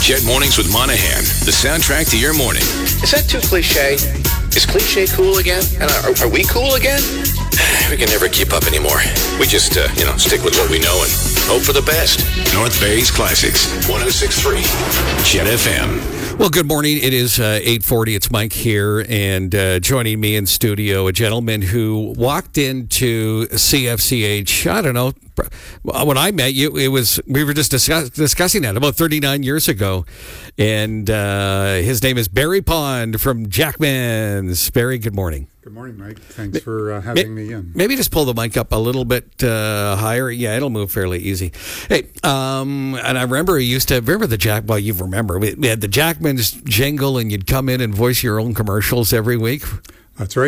Jet Mornings with Monahan, the soundtrack to your morning. Is that too cliche? Is cliche cool again? And are we cool again? We can never keep up anymore. We just, stick with what we know and hope for the best. North Bay's Classics, 106.3, Jet FM. Well, good morning. It is 8:40. It's Mike here, and joining me in studio, a gentleman who walked into CFCH, I don't know, when I met you, we were just discussing that about 39 years ago, and his name is Barry Pond from Jackman's. Barry, good morning. Good morning, Mike. Thanks for having me in. Maybe just pull the mic up a little bit higher. Yeah, it'll move fairly easy. Hey, and I remember you had the Jackman's jingle, and you'd come in and voice your own commercials every week. That's right.